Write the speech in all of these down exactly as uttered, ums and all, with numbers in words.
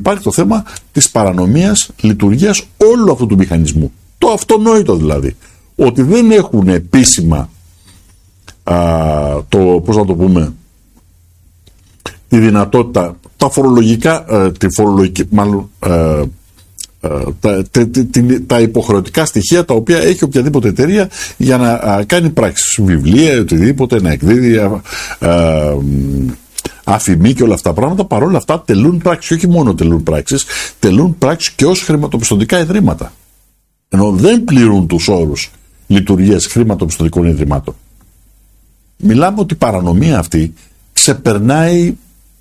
υπάρχει το θέμα της παρανομίας λειτουργίας όλου αυτού του μηχανισμού. Το αυτονόητο δηλαδή, ότι δεν έχουν επίσημα α, το, πώς να το πούμε, τη δυνατότητα, τα φορολογικά, ε, τη φορολογική, μάλλον, ε, ε, τα, τε, τε, τε, τα υποχρεωτικά στοιχεία τα οποία έχει οποιαδήποτε εταιρεία για να α, κάνει πράξεις, βιβλία, οτιδήποτε, να εκδίδει α, α, αφημί και όλα αυτά τα πράγματα. Παρόλα αυτά τελούν πράξεις, όχι μόνο τελούν πράξεις, τελούν πράξεις και ως χρηματοπιστωτικά ιδρύματα. Ενώ δεν πληρούν τους όρους λειτουργίας χρηματοπιστωτικών ιδρυμάτων. Μιλάμε ότι η παρανομία αυτή ξεπερνάει,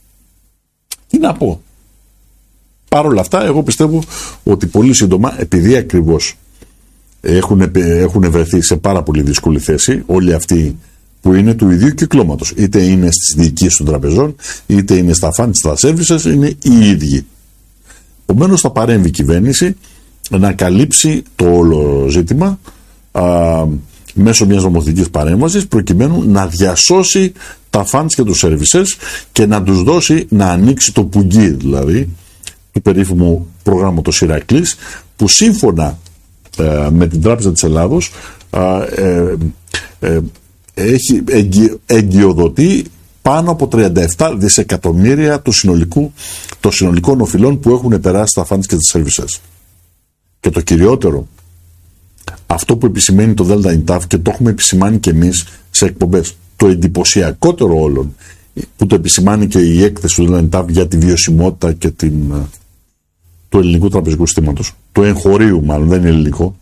τι να πω. Παρ' όλα αυτά, εγώ πιστεύω ότι πολύ σύντομα, επειδή ακριβώς έχουν, έχουν βρεθεί σε πάρα πολύ δύσκολη θέση όλοι αυτοί που είναι του ίδιου κυκλώματος, είτε είναι στις διοικήσεις των τραπεζών, είτε είναι στα funds, στα services, είναι οι ίδιοι. Επομένως θα παρέμβει η κυβέρνηση να καλύψει το όλο ζήτημα α, μέσω μιας νομοθετικής παρέμβασης, προκειμένου να διασώσει τα funds και τους services και να τους δώσει να ανοίξει το πουγγί δηλαδή του περίφημου προγράμματος Ηρακλής, που σύμφωνα ε, με την Τράπεζα της Ελλάδος ε, ε, ε, έχει εγγυ, εγγυοδοτεί πάνω από τριάντα επτά δισεκατομμύρια του συνολικού, των συνολικών οφειλών που έχουν περάσει στα funds και τα services. Και το κυριότερο, αυτό που επισημαίνει το Delta Intaf και το έχουμε επισημάνει και εμείς σε εκπομπές, το εντυπωσιακότερο όλων, που το επισημάνει και η έκθεση του Delta Intaf για τη βιωσιμότητα και την, του ελληνικού τραπεζικού συστήματος, του εγχωρίου μάλλον, δεν είναι ελληνικό.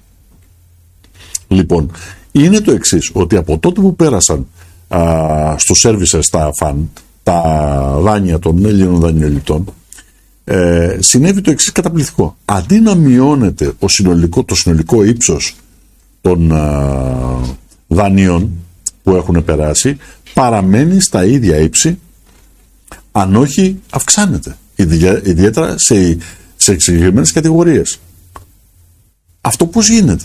Λοιπόν, είναι το εξής, ότι από τότε που πέρασαν α, στους services τα φαν, τα δάνεια των Έλληνων δανειοληπτών, ε, συνέβη το εξής καταπληκτικό. Αντί να μειώνεται ο συνολικό, το συνολικό ύψος των α, δανείων που έχουν περάσει, παραμένει στα ίδια ύψη, αν όχι αυξάνεται, ιδιαίτερα σε, σε συγκεκριμένες κατηγορίες. Αυτό πώς γίνεται?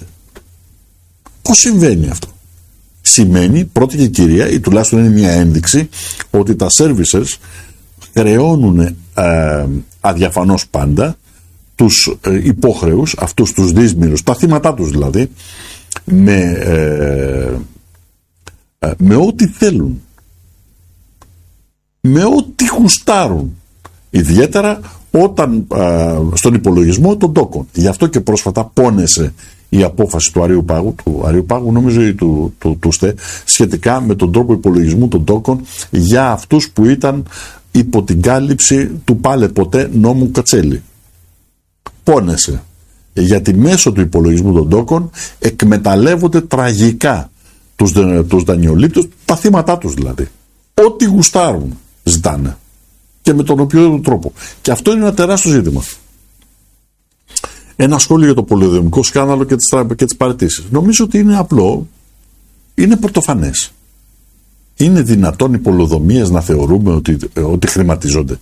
Πώς συμβαίνει αυτό? Σημαίνει πρώτη και κυρία, ή τουλάχιστον είναι μια ένδειξη, ότι τα services χρεώνουν ε, αδιαφανώς πάντα τους ε, υπόχρεους, αυτούς τους δύσμηρους, τα θύματα τους δηλαδή, με, ε, ε, με ό,τι θέλουν, με ό,τι γουστάρουν, ιδιαίτερα όταν ε, στον υπολογισμό των τόκων. Γι' αυτό και πρόσφατα πόνεσε η απόφαση του Αρείου Πάγου, του Αρείου Πάγου νομίζω ή του, του, του ΣΤΕ, σχετικά με τον τρόπο υπολογισμού των τόκων για αυτούς που ήταν υπό την κάλυψη του πάλε ποτέ νόμου Κατσέλη. Πόνεσε, γιατί μέσω του υπολογισμού των τόκων εκμεταλλεύονται τραγικά τους, τους δανειολήπτους, τα θύματά τους δηλαδή. Ό,τι γουστάρουν ζητάνε και με τον οποιοδήποτε τρόπο. Και αυτό είναι ένα τεράστιο ζήτημα. Ένα σχόλιο για το πολυδομικό σκάνδαλο και τις, και τις παραιτήσεις. Νομίζω ότι είναι απλό, είναι πρωτοφανές. Είναι δυνατόν οι πολυδομίες να θεωρούμε ότι, ότι χρηματιζόνται?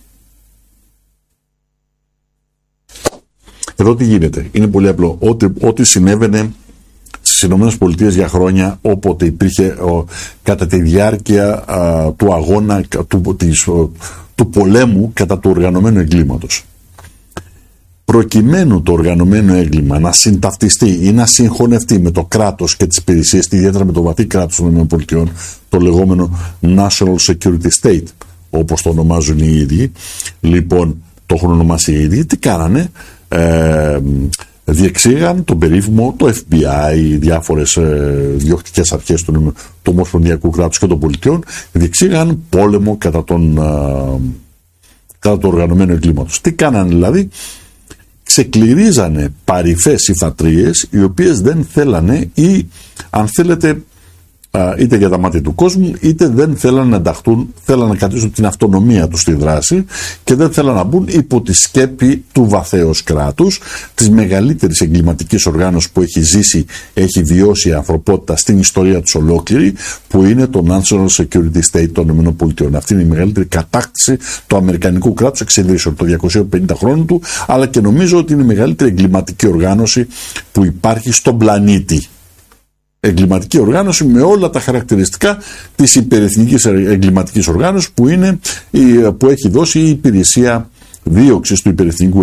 Εδώ τι γίνεται? Είναι πολύ απλό. Ό,τι, ό,τι συνέβαινε στις ΗΠΑ για χρόνια, όποτε υπήρχε ο, κατά τη διάρκεια α, του αγώνα, του, της, ο, του πολέμου κατά του οργανωμένου εγκλήματος. Προκειμένου το οργανωμένο έγκλημα να συνταυτιστεί ή να συγχωνευτεί με το κράτος και τις υπηρεσίες, ιδιαίτερα με το βαθύ κράτος των ΗΠΑ, το λεγόμενο National Security State, όπως το ονομάζουν οι ίδιοι, λοιπόν, το έχουν ονομάσει οι ίδιοι, τι κάνανε? Ε, διεξήγαν τον περίφημο, το Εφ Μπι Άι, οι διάφορες ε, διοκτικές αρχές του, του Ομοσπονδιακού κράτους και των πολιτιών, διεξήγαν πόλεμο κατά τον, ε, κατά το οργανωμένο εγκλήματος. Τι κάνανε δηλαδή? Ξεκληρίζανε παρυφές υφατρίες, οι οποίες δεν θέλανε, ή αν θέλετε είτε για τα μάτια του κόσμου, είτε δεν θέλανε να ενταχθούν, θέλανε να κρατήσουν την αυτονομία τους στη δράση και δεν θέλανε να μπουν υπό τη σκέπη του βαθέως κράτους, της μεγαλύτερης εγκληματικής οργάνωσης που έχει ζήσει, έχει βιώσει η ανθρωπότητα στην ιστορία τους ολόκληρη, που είναι το National Security State των ΗΠΑ. Αυτή είναι η μεγαλύτερη κατάκτηση του αμερικανικού κράτους εξεδρίσεων των διακοσίων πενήντα χρόνων του, αλλά και νομίζω ότι είναι η μεγαλύτερη εγκληματική οργάνωση που υπάρχει στον πλανήτη. Εγκληματική οργάνωση με όλα τα χαρακτηριστικά της υπερεθνικής εγκληματικής οργάνωσης που, είναι, που έχει δώσει η υπηρεσία δίωξης του υπερεθνικού